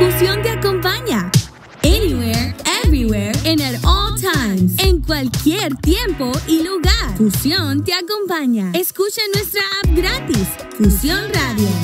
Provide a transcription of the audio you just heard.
Fusión te acompaña. Anywhere, everywhere, and at all times. En cualquier tiempo y lugar. Fusión te acompaña. Escucha nuestra app gratis. Fusión Radio.